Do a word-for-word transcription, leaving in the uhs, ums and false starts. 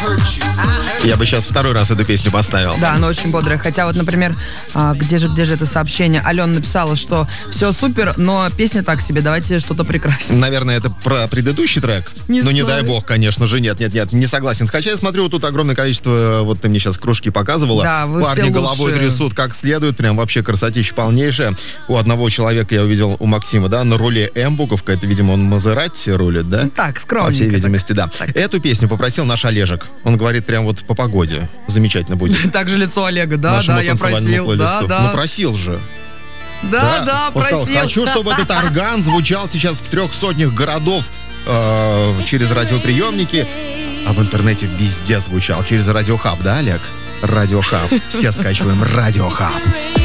Я бы сейчас второй раз эту песню поставил. Да, она очень бодрая. Хотя вот, например, а, где же, где же это сообщение? Алена написала, что все супер, но песня так себе, давайте что-то прекраснее. Наверное, это про предыдущий трек. Не ну, не знаю. дай бог, конечно же, нет, нет, нет, не согласен. Хотя я смотрю, тут огромное количество, вот ты мне сейчас кружки показывала. Да, вы Парни все головой лучшие. трясут как следует, прям вообще красотища полнейшая. У одного человека я увидел, у Максима, да, на руле М-буковка, это, видимо, он Мазерати рулит, да? Так, скромненько. По всей видимости, так. да. Так. Эту песню попросил наш Олежек. Он говорит прям вот по погоде. Замечательно будет. Так же лицо Олега, да, Нашему да, я танцевальному просил, да, плейлисту. да. Ну, просил же. Да, да, Он сказал, просил. хочу, чтобы этот орган звучал сейчас в трех сотнях городов э, через радиоприемники, а в интернете везде звучал через Радиохаб, да, Олег? Радиохаб. Все скачиваем Радиохаб.